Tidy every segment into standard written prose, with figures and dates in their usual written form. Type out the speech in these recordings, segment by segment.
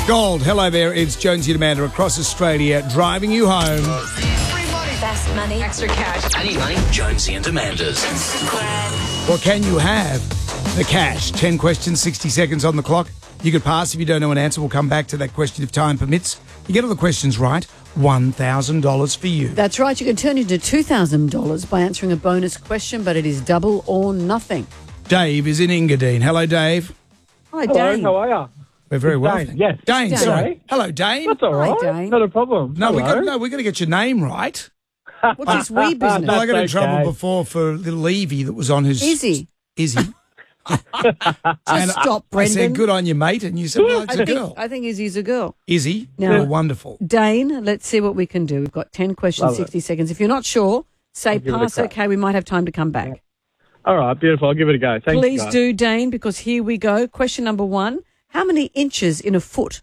Gold, hello there. It's Jonesy and Amanda across Australia driving you home. Free money. Fast money. Extra cash. I need money. Jonesy and Amanda's. Well, can you have the cash? 10 questions, 60 seconds on the clock. You could pass if you don't know an answer. We'll come back to that question if time permits. You get all the questions right, $1,000 for you. That's right. You can turn into $2,000 by answering a bonus question, but it is double or nothing. Dave is in Engadine. Hello, Dave. Hi, Hello, Dane. how are you? We're very well. Dane, yes. Dane, Dane. sorry. Hello, Dane. That's all Hi, right. Dane. Not a problem. No, we're Hello. going to get your name right. What's this wee business? Well, I got in That's trouble okay. before for little Evie that was on his... Izzy. Izzy. Just stop, I Brendan. said, good on you, mate. And you said, well, it's a girl. I think Izzy's a girl. Izzy, No. you're wonderful. Dane, let's see what we can do. We've got 10 questions, Love it. 60 seconds. If you're not sure, say give it a pass, crack. okay, we might have time to come back. All right, beautiful. I'll give it a go. Thank you, Please guys. do, Dane, because here we go. Question number 1. How many inches in a foot?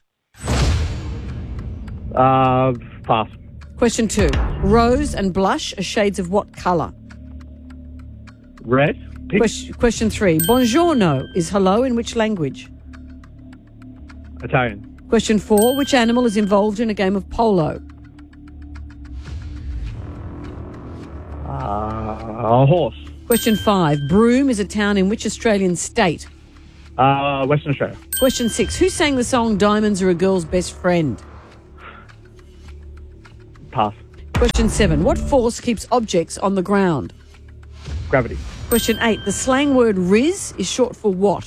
Pass. Question 2. Rose and blush are shades of what colour? Red. Pink. Question 3. Buongiorno is hello in which language? Italian. Question 4. Which animal is involved in a game of polo? A horse. Question 5. Broome is a town in which Australian state? Western Australia. Question 6. Who sang the song Diamonds Are a Girl's Best Friend? Pass. Question 7. What force keeps objects on the ground? Gravity. Question 8. The slang word Riz is short for what?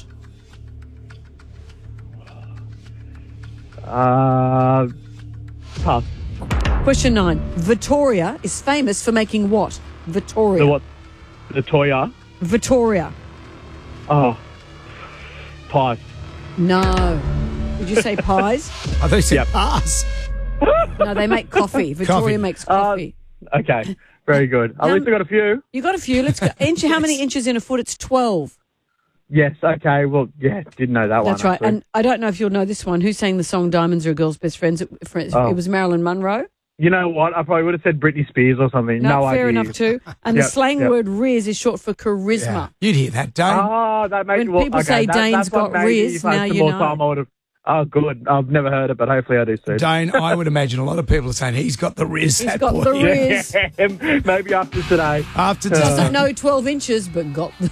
Pass. Question 9. Vittoria is famous for making what? Vittoria. The what? The Toya. Vittoria. Oh. Pie. No. Did you say pies? I thought you said Yep. pass. No, they make coffee. Vittoria Coffee. makes coffee. Okay. Very good. At least I got a few. You got a few. Let's go. How many inches in a foot? It's 12. Yes. Okay. Well, yeah. Didn't know that one. That's right. actually. And I don't know if you'll know this one. Who sang the song Diamonds Are a Girl's Best Friends? It was Marilyn Monroe. You know what? I probably would have said Britney Spears or something. No, fair idea. enough too. And the Yep, slang yep. word Riz is short for charisma. Yeah. You'd hear that, Dane. Oh, that makes When people say Dane's that's what got maybe Riz, if I had now some you more know. time, I would have. Oh, good. I've never heard it, but hopefully I do soon. Dane, I would imagine a lot of people are saying he's got the Riz. He's that got boy. the Riz. Yeah, maybe after today. After Doesn't today. know 12 inches, but got the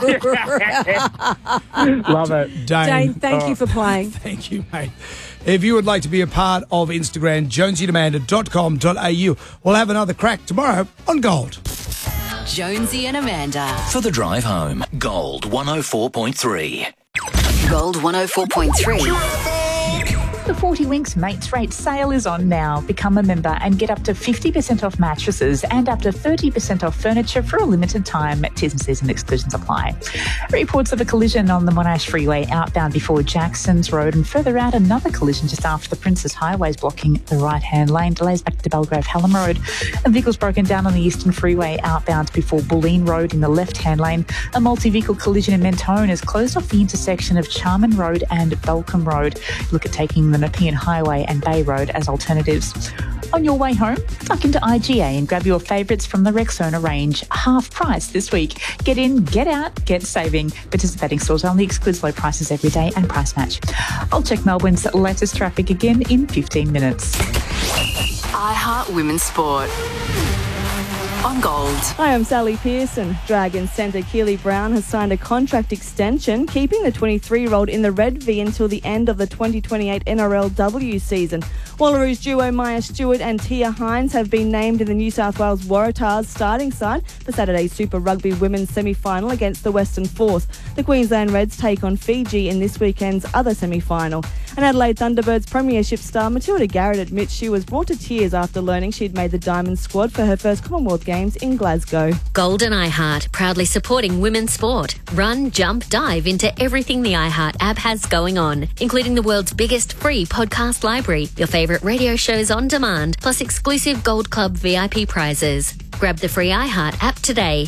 Love it. Dane, thank you for playing. Thank you, mate. If you would like to be a part of Instagram, jonesyandamanda.com.au, we'll have another crack tomorrow on Gold. Jonesy and Amanda. For the drive home, Gold 104.3. Gold 104.3. The 40 Winks Mates Rate sale is on now. Become a member and get up to 50% off mattresses and up to 30% off furniture for a limited time. T's and C's and exclusions apply. Reports of a collision on the Monash Freeway outbound before Jackson's Road, and further out another collision just after the Princess Highway is blocking the right-hand lane. Delays back to Belgrave Hallam Road. A vehicle's broken down on the Eastern Freeway outbound before Bulleen Road in the left-hand lane. A multi-vehicle collision in Mentone has closed off the intersection of Charman Road and Belcombe Road. Look at taking the Nepean Highway and Bay Road as alternatives. On your way home, tuck into IGA and grab your favourites from the Rexona range. Half price this week. Get in, get out, get saving. Participating stores only, excludes low prices every day and price match. I'll check Melbourne's latest traffic again in 15 minutes. iHeart Women's Sport. On Gold. Hi, I'm Sally Pearson. Dragons centre Keely Brown has signed a contract extension, keeping the 23-year-old in the Red V until the end of the 2028 NRLW season. Wallaroos duo Maya Stewart and Tia Hines have been named in the New South Wales Waratahs starting side for Saturday's Super Rugby Women's semi-final against the Western Force. The Queensland Reds take on Fiji in this weekend's other semi-final. And Adelaide Thunderbirds Premiership star Matilda Garrett admits she was brought to tears after learning she'd made the Diamond squad for her first Commonwealth Games in Glasgow. Gold and iHeart, proudly supporting women's sport. Run, jump, dive into everything the iHeart app has going on, including the world's biggest free podcast library, your favourite radio shows on demand, plus exclusive Gold Club VIP prizes. Grab the free iHeart app today.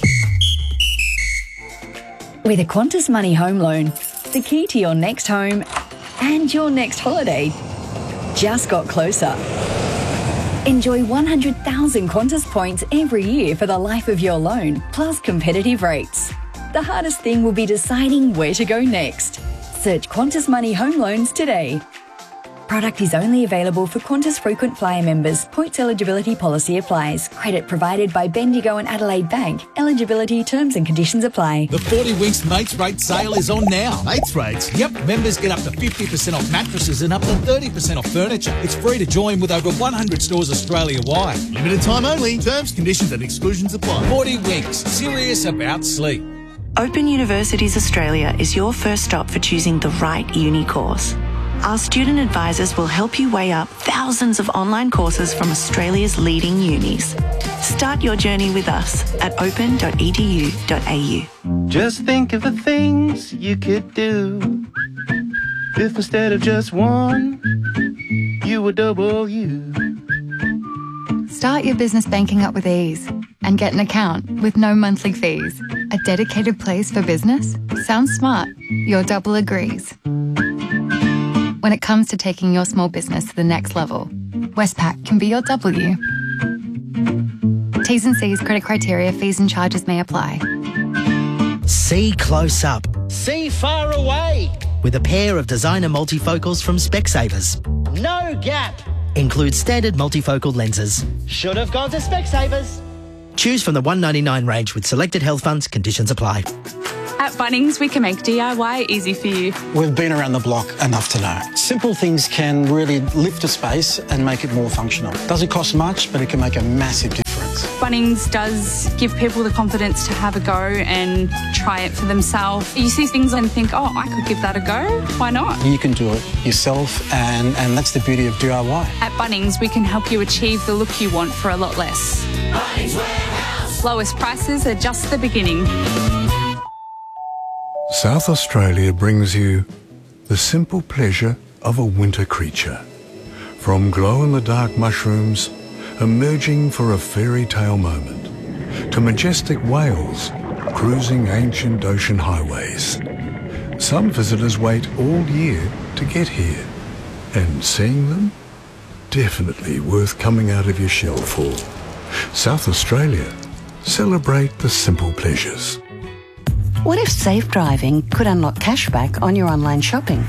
With a Qantas Money home loan, the key to your next home and your next holiday just got closer. Enjoy 100,000 Qantas points every year for the life of your loan, plus competitive rates. The hardest thing will be deciding where to go next. Search Qantas Money Home Loans today. Product is only available for Qantas frequent flyer members. Points eligibility policy applies. Credit provided by Bendigo and Adelaide Bank. Eligibility terms and conditions apply. The 40 Winks Mates Rate sale is on now. Mates Rates? Yep, members get up to 50% off mattresses and up to 30% off furniture. It's free to join with over 100 stores Australia-wide. Limited time only. Terms, conditions and exclusions apply. 40 Winks. Serious about sleep. Open Universities Australia is your first stop for choosing the right uni course. Our student advisors will help you weigh up thousands of online courses from Australia's leading unis. Start your journey with us at open.edu.au. Just think of the things you could do if instead of just one, you were double you. Start your business banking up with ease and get an account with no monthly fees. A dedicated place for business? Sounds smart. Your double agrees. When it comes to taking your small business to the next level, Westpac can be your W. T's and C's, credit criteria, fees and charges may apply. See close up. See far away. With a pair of designer multifocals from Specsavers. No gap. Includes standard multifocal lenses. Should have gone to Specsavers. Choose from the $199 range with selected health funds. Conditions apply. At Bunnings, we can make DIY easy for you. We've been around the block enough to know. Simple things can really lift a space and make it more functional. Doesn't cost much, but it can make a massive difference. Bunnings does give people the confidence to have a go and try it for themselves. You see things and think, oh, I could give that a go. Why not? You can do it yourself, and that's the beauty of DIY. At Bunnings, we can help you achieve the look you want for a lot less. Bunnings Warehouse. Lowest prices are just the beginning. South Australia brings you the simple pleasure of a winter creature. From glow-in-the-dark mushrooms emerging for a fairy tale moment, to majestic whales cruising ancient ocean highways. Some visitors wait all year to get here, and seeing them, definitely worth coming out of your shell for. South Australia, celebrate the simple pleasures. What if safe driving could unlock cashback on your online shopping?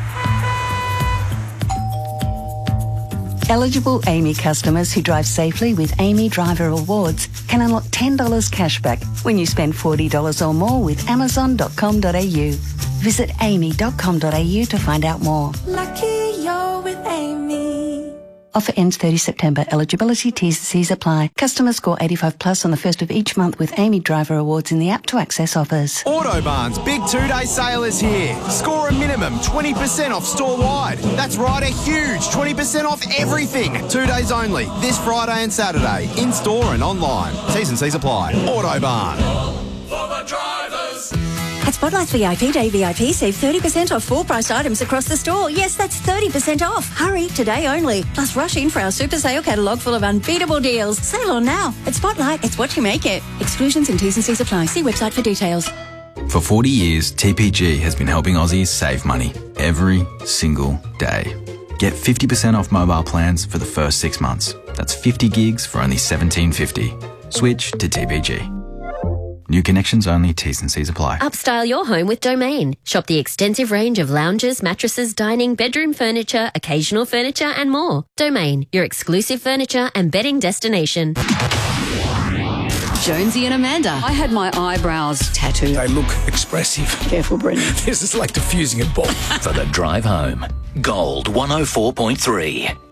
Eligible AAMI customers who drive safely with AAMI Driver Rewards can unlock $10 cashback when you spend $40 or more with Amazon.com.au. Visit aami.com.au to find out more. Lucky you're with AAMI. Offer ends 30 September. Eligibility, T's and C's apply. Customers score 85 plus on the first of each month with AAMI Driver Awards in the app to access offers. Autobarn's big 2-day sale is here. Score a minimum 20% off store-wide. That's right, a huge 20% off everything. 2 days only, this Friday and Saturday, in-store and online. T's and C's apply. Autobarn. For the drivers. At Spotlight's VIP Day VIP, save 30% off full-priced items across the store. Yes, that's 30% off. Hurry, today only. Plus, rush in for our super sale catalogue full of unbeatable deals. Sale on now. At Spotlight, it's what you make it. Exclusions and T's and C's apply. See website for details. For 40 years, TPG has been helping Aussies save money every single day. Get 50% off mobile plans for the first 6 months. That's 50 gigs for only $17.50. Switch to TPG. New connections only, T's and C's apply. Upstyle your home with Domain. Shop the extensive range of lounges, mattresses, dining, bedroom furniture, occasional furniture and more. Domain, your exclusive furniture and bedding destination. Jonesy and Amanda. I had my eyebrows tattooed. They look expressive. Careful, Brendan. This is like diffusing a bomb. For the drive home, Gold 104.3.